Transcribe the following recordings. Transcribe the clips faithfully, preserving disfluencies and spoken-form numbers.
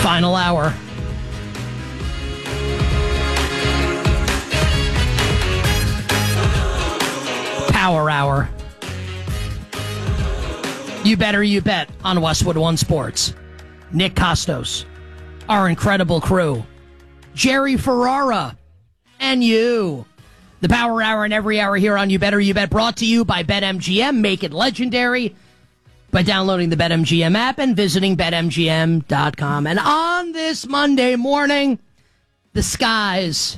Final hour. Power hour. You better you bet on Westwood One Sports. Nick Costos, our incredible crew, Jerry Ferrara, and you. The Power Hour and every hour here on You Better You Bet, brought to you by BetMGM. Make it legendary by downloading the BetMGM app and visiting bet M G M dot com. And on this Monday morning, the skies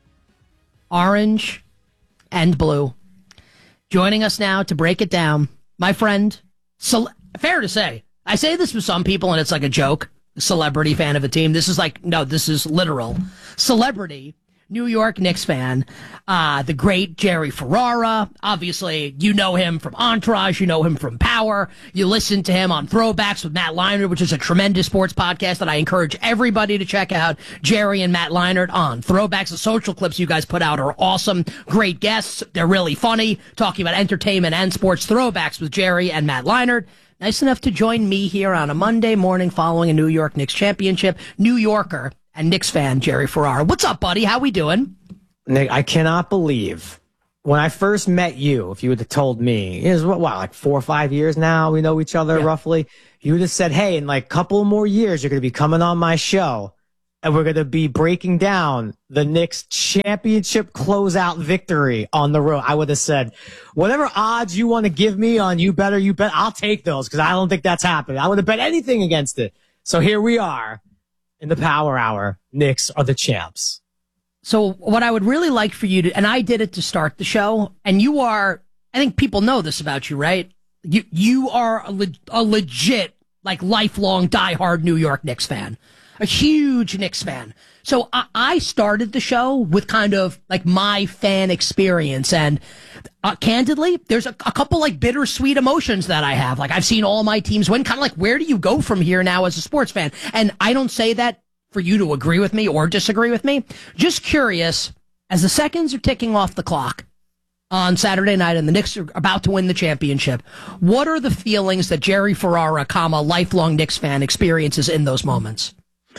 orange and blue. Joining us now to break it down, my friend, ce- fair to say, I say this with some people and it's like a joke, celebrity fan of a team. This is like, no, this is literal. Celebrity New York Knicks fan, uh, the great Jerry Ferrara. Obviously, you know him from Entourage, you know him from Power. You listen to him on Throwbacks with Matt Leinart, which is a tremendous sports podcast that I encourage everybody to check out. Jerry and Matt Leinart on Throwbacks. The social clips you guys put out are awesome. Great guests. They're really funny, talking about entertainment and sports. Throwbacks with Jerry and Matt Leinart. Nice enough to join me here on a Monday morning following a New York Knicks championship. New Yorker and Knicks fan Jerry Ferrara. What's up, buddy? How we doing? Nick, I cannot believe when I first met you, if you would have told me, it was what, what, like four or five years now, we know each other yeah. roughly, you would have said, hey, in like a couple more years, you're going to be coming on my show, and we're going to be breaking down the Knicks championship closeout victory on the road. I would have said, whatever odds you want to give me on You Better You Bet, I'll take those, because I don't think that's happening. I would have bet anything against it. So here we are. In the Power Hour, Knicks are the champs. So what I would really like for you to, and I did it to start the show, and you are, I think people know this about you, right? You you are a, le, a legit, like, lifelong, diehard New York Knicks fan. A huge Knicks fan. So I, I started the show with kind of, like, my fan experience, and uh, candidly, there's a, a couple, like, bittersweet emotions that I have. Like, I've seen all my teams win. Kind of like, where do you go from here now as a sports fan? And I don't say that for you to agree with me or disagree with me. Just curious, as the seconds are ticking off the clock on Saturday night and the Knicks are about to win the championship, what are the feelings that Jerry Ferrara, comma, lifelong Knicks fan, experiences in those moments?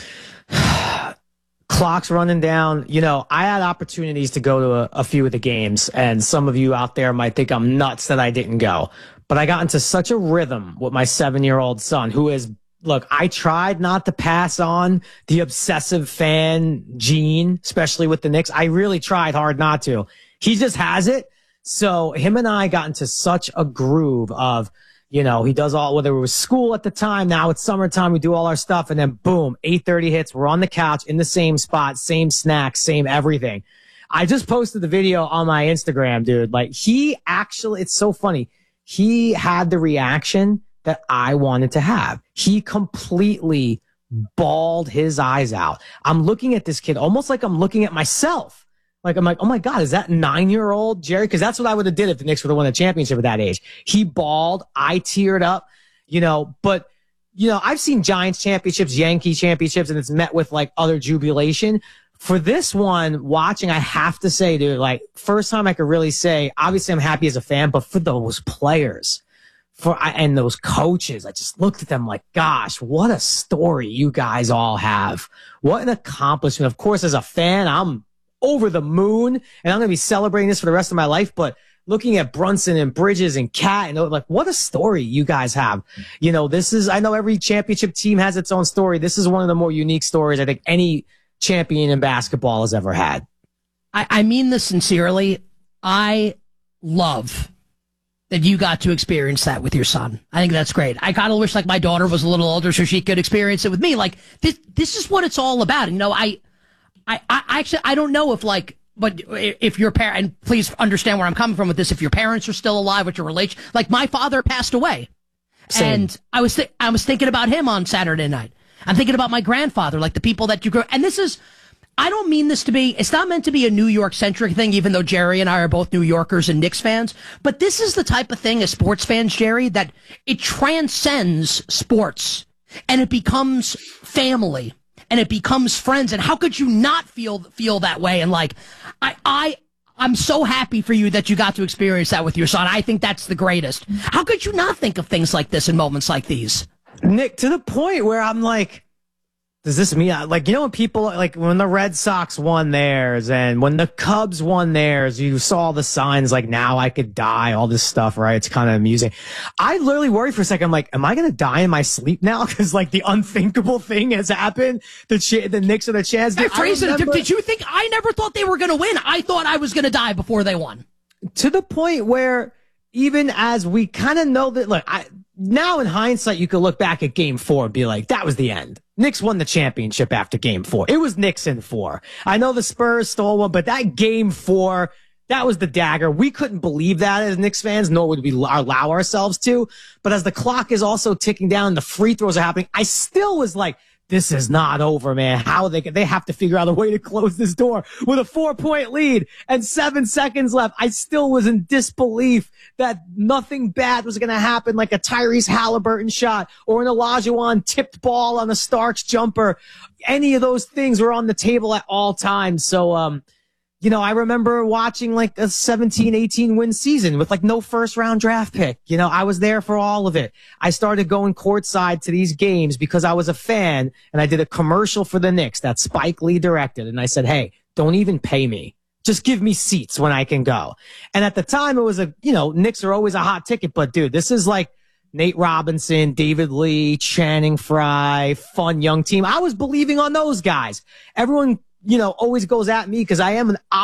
Clock's running down. You know, I had opportunities to go to a, a few of the games, and some of you out there might think I'm nuts that I didn't go. But I got into such a rhythm with my seven-year-old son, who is, look, I tried not to pass on the obsessive fan gene, especially with the Knicks. I really tried hard not to. He just has it. So him and I got into such a groove of, you know, he does all, whether it was school at the time, now it's summertime, we do all our stuff, and then boom, eight thirty hits, we're on the couch in the same spot, same snacks, same everything. I just posted the video on my Instagram, dude. Like, he actually, it's so funny. He had the reaction that I wanted to have. He completely bawled his eyes out. I'm looking at this kid almost like I'm looking at myself. Like, I'm like, oh my God, is that nine-year-old Jerry? Because that's what I would have did if the Knicks would have won the championship at that age. He bawled. I teared up, you know, but, you know, I've seen Giants championships, Yankee championships, and it's met with, like, utter jubilation. For this one, watching, I have to say, dude, like, first time I could really say, obviously I'm happy as a fan, but for those players, for and those coaches, I just looked at them like, gosh, what a story you guys all have. What an accomplishment. Of course, as a fan, I'm over the moon, and I'm going to be celebrating this for the rest of my life. But looking at Brunson and Bridges and Cat, and like, what a story you guys have. You know, this is, I know every championship team has its own story. This is one of the more unique stories I think any champion in basketball has ever had. I, I mean this sincerely. I love that you got to experience that with your son. I think that's great. I kind of wish like my daughter was a little older so she could experience it with me. Like, this, this is what it's all about. You know, I, I, I actually, I don't know if like, but if your parent, and please understand where I'm coming from with this, if your parents are still alive, what your relation, like my father passed away. Same. And I was, th- I was thinking about him on Saturday night. I'm thinking about my grandfather, like the people that you grew, and this is, I don't mean this to be, it's not meant to be a New York centric thing, even though Jerry and I are both New Yorkers and Knicks fans, but this is the type of thing as sports fans, Jerry, that it transcends sports and it becomes family. And it becomes friends. And how could you not feel feel that way? And like, I, I, I'm so happy for you that you got to experience that with your son. I think that's the greatest. How could you not think of things like this in moments like these? Nick, to the point where I'm like, Does this mean, like, you know, when people, like, when the Red Sox won theirs and when the Cubs won theirs, you saw the signs like, now I could die, all this stuff, right? It's kind of amusing. I literally worry for a second. I'm like, am I going to die in my sleep now? Because, like, the unthinkable thing has happened. The, ch- the Knicks are the chance. Hey, Fraser, remember- did you think, I never thought they were going to win. I thought I was going to die before they won. To the point where even as we kind of know that, look, I, now in hindsight, you could look back at game four and be like, that was the end. Knicks won the championship after game four. It was Knicks in four. I know the Spurs stole one, but that game four, that was the dagger. We couldn't believe that as Knicks fans, nor would we allow ourselves to. But as the clock is also ticking down, the free throws are happening, I still was like, this is not over, man. How they they have to figure out a way to close this door with a four point lead and seven seconds left. I still was in disbelief that nothing bad was going to happen, like a Tyrese Halliburton shot or an Olajuwon tipped ball on a Starks jumper. Any of those things were on the table at all times. So, um, you know, I remember watching like a seventeen, eighteen win season with like no first round draft pick. You know, I was there for all of it. I started going courtside to these games because I was a fan and I did a commercial for the Knicks that Spike Lee directed. And I said, hey, don't even pay me. Just give me seats when I can go. And at the time it was a, you know, Knicks are always a hot ticket, but dude, this is like Nate Robinson, David Lee, Channing Frye, fun young team. I was believing on those guys. Everyone, you know, always goes at me because I am an